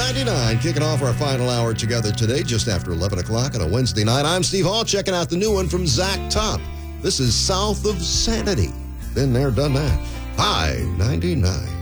99, kicking off our final hour together today, just after 11 o'clock on a Wednesday night. I'm Steve Hall, checking out the new one from Zach Top. This is South of Sanity. Been there, done that. High 99.